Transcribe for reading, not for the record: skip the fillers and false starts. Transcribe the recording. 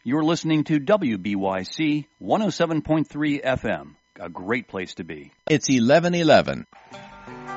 You're listening to WBYC 107.3 FM, a great place to be. It's 11:11.